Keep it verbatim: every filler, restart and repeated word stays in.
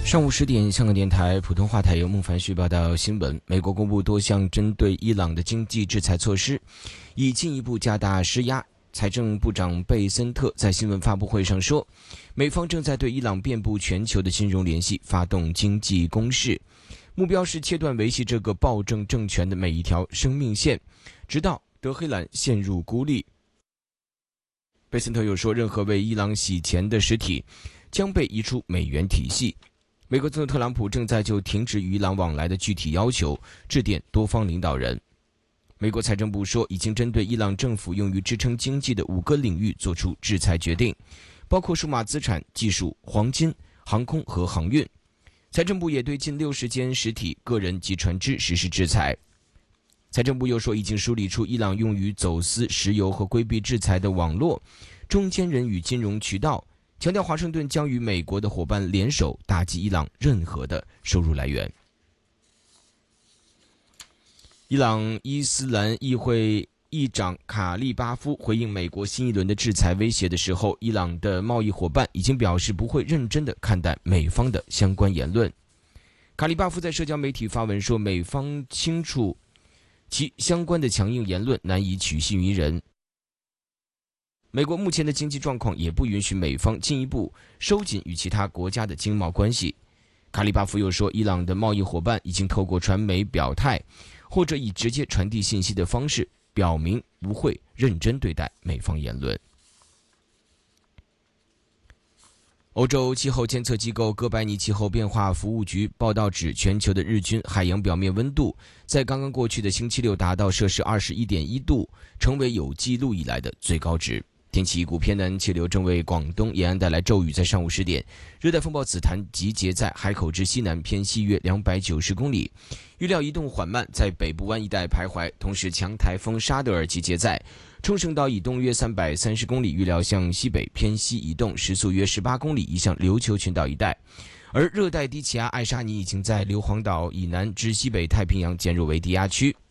上午十点，香港电台普通话台由孟凡旭报道新闻。美国公布多项针对伊朗的经济制裁措施，以进一步加大施压。财政部长贝森特在新闻发布会上说，美方正在对伊朗遍布全球的金融联系发动经济攻势，目标是切断维系这个暴政政权的每一条生命线，直到德黑兰陷入孤立。贝森特又说，任何为伊朗洗钱的实体将被移出美元体系。美国总统特朗普正在就停止与伊朗往来的具体要求致电多方领导人。美国财政部说，已经针对伊朗政府用于支撑经济的五个领域做出制裁决定，包括数码资产、技术、黄金、航空和航运。财政部也对近六十间实体、个人及船只实施制裁。财政部又说，已经梳理出伊朗用于走私石油和规避制裁的网络、中间人与金融渠道，强调华盛顿将与美国的伙伴联手打击伊朗任何的收入来源。伊朗伊斯兰议会议长卡利巴夫回应美国新一轮的制裁威胁的时候，伊朗的贸易伙伴已经表示不会认真地看待美方的相关言论。卡利巴夫在社交媒体发文说，美方清楚其相关的强硬言论难以取信于人。美国目前的经济状况也不允许美方进一步收紧与其他国家的经贸关系。卡利巴夫又说，伊朗的贸易伙伴已经透过传媒表态，或者以直接传递信息的方式表明不会认真对待美方言论。欧洲气候监测机构哥白尼气候变化服务局报道指，全球的日均海洋表面温度在刚刚过去的星期六达到摄氏 二十一点一 度，成为有记录以来的最高值。天气一股偏南气流正为广东沿岸带来骤雨，在上午十点，热带风暴紫檀集结在海口之西南偏西约两百九十公里，预料移动缓慢，在北部湾一带徘徊。同时，强台风沙德尔集结在冲绳岛以东约三百三十公里，预料向西北偏西移动，时速约十八公里，移向琉球群岛一带。而热带低气压艾莎尼已经在硫磺岛以南至西北太平洋减弱为低压区。